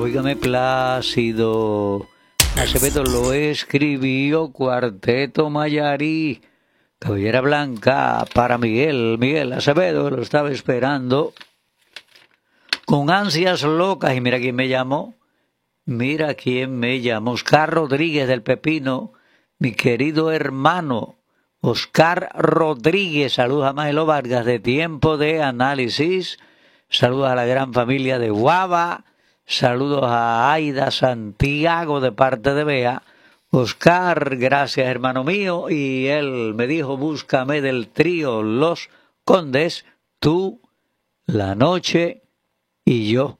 Óigame, Plácido Acevedo lo escribió Cuarteto Mayarí. Cabellera Blanca para Miguel Acevedo, lo estaba esperando con ansias locas. Y mira quién me llamó. Oscar Rodríguez del Pepino, mi querido hermano. Oscar Rodríguez, saludos a Maelo Vargas de Tiempo de Análisis. Saludos a la gran familia de Guava. Saludos a Aida Santiago de parte de Bea. Oscar, gracias hermano mío. Y él me dijo, búscame del trío Los Condes, tú, La Noche y yo.